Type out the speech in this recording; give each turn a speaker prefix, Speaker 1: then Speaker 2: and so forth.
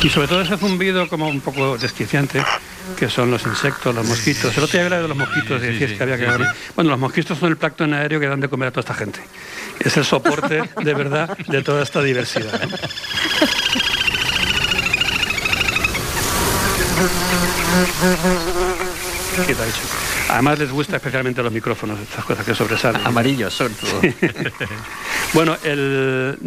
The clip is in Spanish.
Speaker 1: Y sobre todo ese zumbido como un poco desquiciante, que son los insectos, los mosquitos. El otro día hablaba de los mosquitos y decías que había que... Bueno, los mosquitos son el plancton aéreo que dan de comer a toda esta gente. Es el soporte, de verdad, de toda esta diversidad, ¿eh? ¿Qué te ha dicho? Además les gusta especialmente los micrófonos, estas cosas que sobresalen.
Speaker 2: Amarillos son todo.
Speaker 1: Sí. Bueno,